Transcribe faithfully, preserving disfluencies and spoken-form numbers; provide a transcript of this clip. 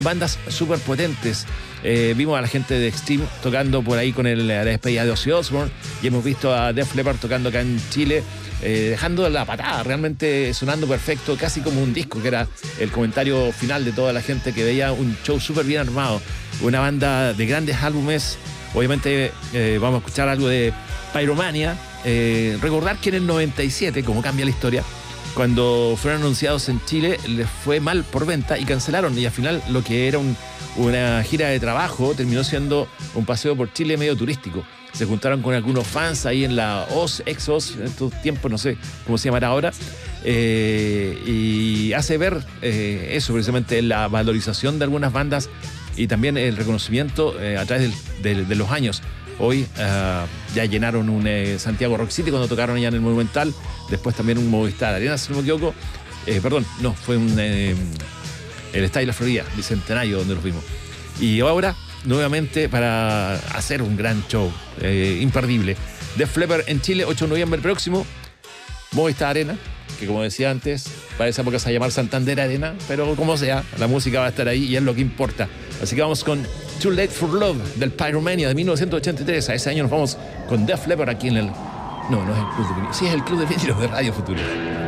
bandas súper potentes. Eh, vimos a la gente de Extreme tocando por ahí con el, la despedida de Ozzy Osbourne y hemos visto a Def Leppard tocando acá en Chile, eh, dejando la patada, realmente sonando perfecto, casi como un disco, que era el comentario final de toda la gente que veía un show súper bien armado, una banda de grandes álbumes. Obviamente eh, vamos a escuchar algo de Pyromania. Eh, recordar que en el noventa y siete, como cambia la historia, cuando fueron anunciados en Chile, les fue mal por venta y cancelaron, y al final lo que era un, una gira de trabajo terminó siendo un paseo por Chile medio turístico. Se juntaron con algunos fans ahí en la O S, ex-O S, en estos tiempos, no sé cómo se llamará ahora, eh, y hace ver eh, eso, precisamente la valorización de algunas bandas y también el reconocimiento eh, a través del, del, de los años. Hoy uh, ya llenaron un eh, Santiago Rock City cuando tocaron allá en el Monumental, después también un Movistar Arena, si no me equivoco. Eh, perdón, no, fue un, eh, el Estadio La Florida, Bicentenario, donde los vimos. Y ahora, nuevamente, para hacer un gran show, eh, imperdible. Def Leppard en Chile, ocho de noviembre próximo, Movistar Arena, que como decía antes, para esa época se va a llamar Santander Arena, pero como sea, la música va a estar ahí y es lo que importa. Así que vamos con Too Late for Love del Pyromania de mil novecientos ochenta y tres. A ese año nos vamos con Def Leppard aquí en el... No, no es el Club de Vinilo. Sí, es el Club de Vinilo de Radio Futuro.